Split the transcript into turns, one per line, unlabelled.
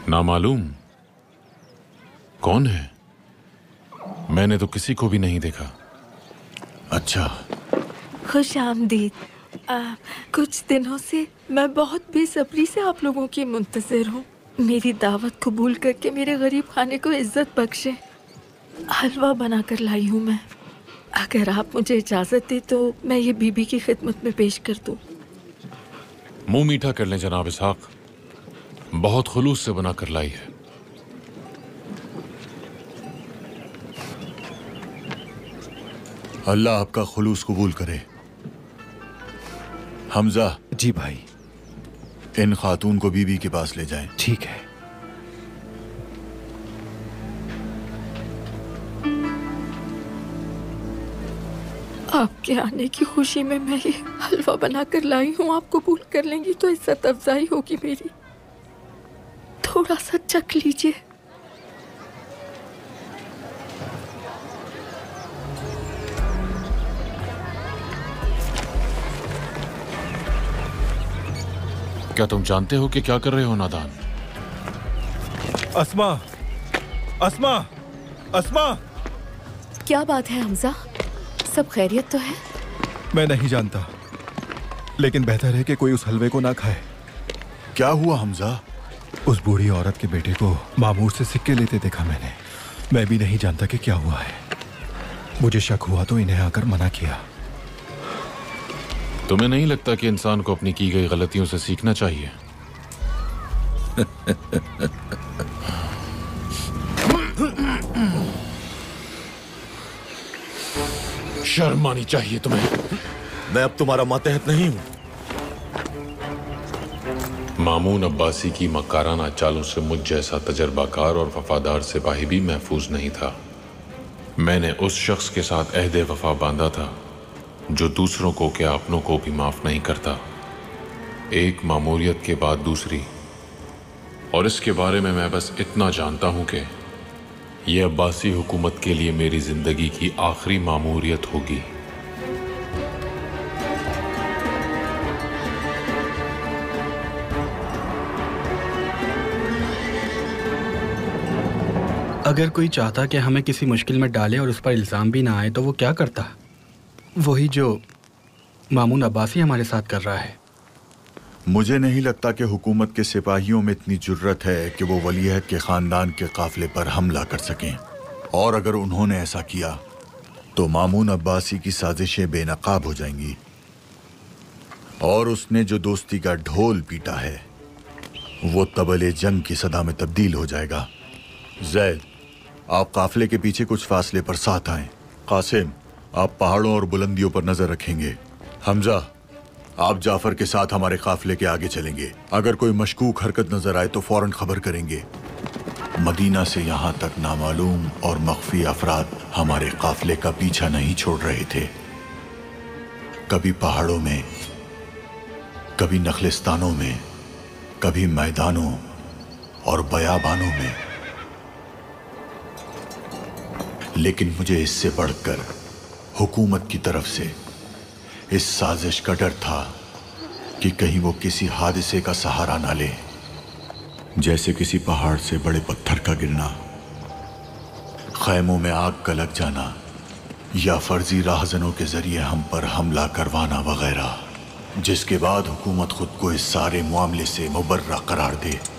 नामालूम? कौन है? मैंने तो किसी को भी नहीं देखा।
अच्छा,
खुश आमदीद। कुछ दिनों से मैं बहुत बेसब्री से आप लोगों की मुंतज़िर हूँ। मेरी दावत कबूल करके मेरे गरीब खाने को इज्जत बख्शे। हलवा बनाकर लाई हूँ मैं। अगर आप मुझे इजाज़त दें तो मैं ये बीबी की खिदमत में पेश कर दूँ।
मुंह मीठा कर लें जनाब इसहाक, बहुत खुलूस से बना कर लाई है।
अल्लाह आपका खुलूस कबूल करे। हमजा।
जी भाई।
इन खातून को बीबी के पास ले जाएं।
ठीक है।
आपके आने की खुशी में मैं ये हलवा बनाकर लाई हूँ। आप कबूल कर लेंगी तो इज्जत अफजाई होगी मेरी। थोड़ा सा चख लीजिए।
क्या तुम जानते हो कि क्या कर रहे हो नादान?
अस्मा, अस्मा, अस्मा!
क्या बात है हमजा? सब खैरियत तो है?
मैं नहीं जानता, लेकिन बेहतर है कि कोई उस हलवे को ना खाए।
क्या हुआ हमजा?
उस बूढ़ी औरत के बेटे को मामूर से सिक्के लेते देखा मैंने। मैं भी नहीं जानता कि क्या हुआ है। मुझे शक हुआ तो इन्हें आकर मना किया।
तुम्हें नहीं लगता कि इंसान को अपनी की गई गलतियों से सीखना चाहिए? शर्म आनी चाहिए तुम्हें।
मैं अब तुम्हारा मातहत नहीं हूं।
मामून अब्बासी की मक्काराना चालों से मुझ जैसा तजर्बाकार और वफादार सिपाही भी महफूज नहीं था। मैंने उस शख्स के साथ अहद वफा बांधा था जो दूसरों को क्या अपनों को भी माफ नहीं करता। एक मामूरियत के बाद दूसरी, और इसके बारे में मैं बस इतना जानता हूं कि यह अब्बासी हुकूमत के लिए मेरी जिंदगी की आखिरी मामूरियत होगी।
अगर कोई चाहता कि हमें किसी मुश्किल में डाले और उस पर इल्ज़ाम भी ना आए तो वो क्या करता? वही जो मामून अब्बासी हमारे साथ कर रहा है।
मुझे नहीं लगता कि हुकूमत के सिपाहियों में इतनी जुर्रत है कि वो वलीअहद के खानदान के काफिले पर हमला कर सकें, और अगर उन्होंने ऐसा किया तो मामून अब्बासी की साजिशें बेनकाब हो जाएंगी, और उसने जो दोस्ती का ढोल पीटा है वो तबले जंग की सदा में तब्दील हो जाएगा। जैद, आप काफिले के पीछे कुछ फासले पर साथ आएं। कासिम, आप पहाड़ों और बुलंदियों पर नजर रखेंगे। हमजा, आप जाफर के साथ हमारे काफिले के आगे चलेंगे। अगर कोई मशकूक हरकत नजर आए तो फौरन खबर करेंगे। मदीना से यहाँ तक नामालूम और मख्फी अफराद हमारे काफिले का पीछा नहीं छोड़ रहे थे। कभी पहाड़ों में, कभी नखलिस्तानों में, कभी मैदानों और बयाबानों में। लेकिन मुझे इससे बढ़कर हुकूमत की तरफ से इस साजिश का डर था कि कहीं वो किसी हादसे का सहारा ना ले, जैसे किसी पहाड़ से बड़े पत्थर का गिरना, खैमों में आग का लग जाना, या फर्जी राहजनों के जरिए हम पर हमला करवाना वगैरह, जिसके बाद हुकूमत खुद को इस सारे मामले से मुबर्रा करार दे।